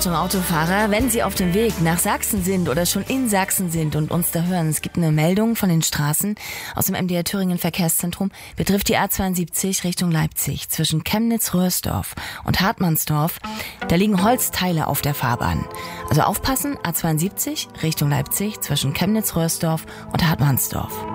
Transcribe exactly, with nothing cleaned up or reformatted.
Achtung Autofahrer, wenn Sie auf dem Weg nach Sachsen sind oder schon in Sachsen sind und uns da hören, es gibt eine Meldung von den Straßen aus dem M D R Thüringen Verkehrszentrum, betrifft die A zweiundsiebzig Richtung Leipzig zwischen Chemnitz-Röhrsdorf und Hartmannsdorf. Da liegen Holzteile auf der Fahrbahn. Also aufpassen, A zweiundsiebzig Richtung Leipzig zwischen Chemnitz-Röhrsdorf und Hartmannsdorf.